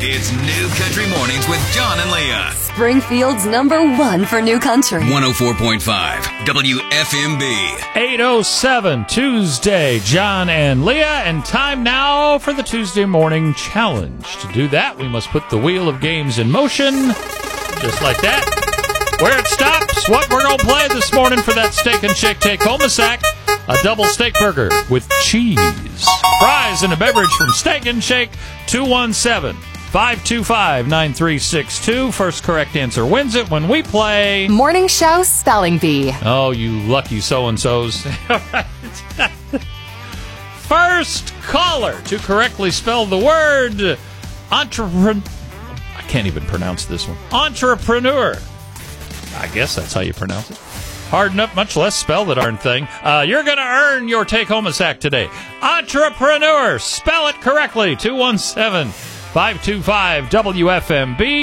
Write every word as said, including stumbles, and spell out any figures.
It's New Country Mornings with John and Leah. Springfield's number one for New Country. one oh four point five W F M B. eight oh seven Tuesday, John and Leah, and time now for the Tuesday Morning Challenge. To do that, we must put the wheel of games in motion, just like that. Where it stops, what we're going to play this morning for that Steak and Shake take-home a sack, a double steak burger with cheese, fries, and a beverage from Steak and Shake. Two one seven, five two five, nine three six two. First correct answer wins it when we play Morning Show Spelling Bee. Oh, you lucky so-and-sos. First caller to correctly spell the word entrepreneur. I can't even pronounce this one. Entrepreneur. I guess that's how you pronounce it. Hard enough, much less spell the darn thing. Uh, you're going to earn your take-home a sack today. Entrepreneur. Spell it correctly. two one seven, five two five, W F M B.